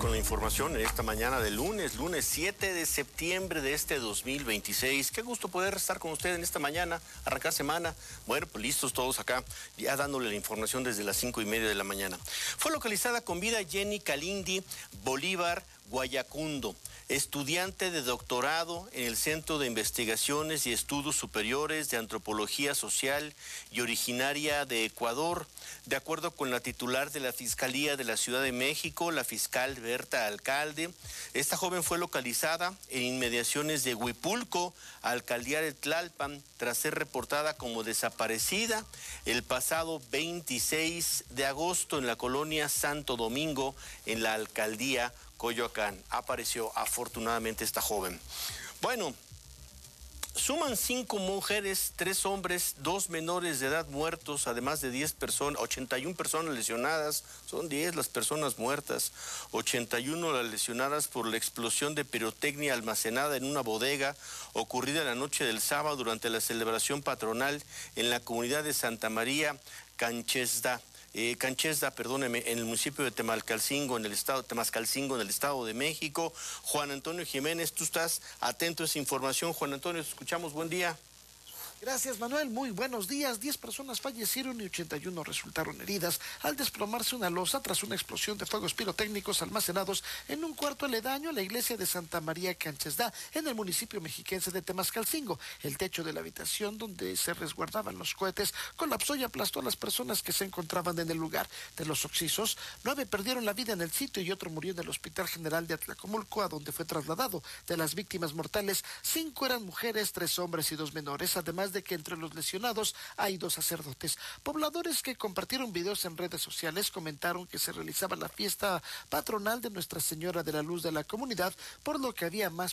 con la información en esta mañana de lunes 7 de septiembre de este 2026. Qué gusto poder estar con usted en esta mañana, arrancar semana. Bueno, pues listos todos acá, ya dándole la información desde las 5:30 de la mañana. Fue localizada con vida Jenny Kalindi Bolívar Guayacundo, estudiante de doctorado en el Centro de Investigaciones y Estudios Superiores de Antropología Social y originaria de Ecuador. De acuerdo con la titular de la Fiscalía de la Ciudad de México, la fiscal Berta Alcalde, esta joven fue localizada en inmediaciones de Huipulco, alcaldía de Tlalpan, tras ser reportada como desaparecida el pasado 26 de agosto en la colonia Santo Domingo, en la alcaldía Coyoacán. Apareció afortunadamente esta joven. Bueno, suman 5 mujeres, 3 hombres, 2 menores de edad muertos, además de 81 personas lesionadas. Son 10 las personas muertas, 81 las lesionadas por la explosión de pirotecnia almacenada en una bodega ocurrida la noche del sábado durante la celebración patronal en la comunidad de Santa María Canchesda, en el municipio de Temascalcingo, en el estado de México. Juan Antonio Jiménez, tú estás atento a esa información. Juan Antonio, te escuchamos, buen día. Gracias, Manuel. Muy buenos días. 10 personas fallecieron y 81 resultaron heridas al desplomarse una losa tras una explosión de fuegos pirotécnicos almacenados en un cuarto aledaño a la iglesia de Santa María Canchesda, en el municipio mexiquense de Temascalcingo. El techo de la habitación donde se resguardaban los cohetes colapsó y aplastó a las personas que se encontraban en el lugar. De los occisos, 9 perdieron la vida en el sitio y otro murió en el Hospital General de Atlacomulco, a donde fue trasladado. De las víctimas mortales, 5 eran mujeres, 3 hombres y 2 menores, además de que entre los lesionados hay 2 sacerdotes. Pobladores que compartieron videos en redes sociales comentaron que se realizaba la fiesta patronal de Nuestra Señora de la Luz de la comunidad, por lo que había más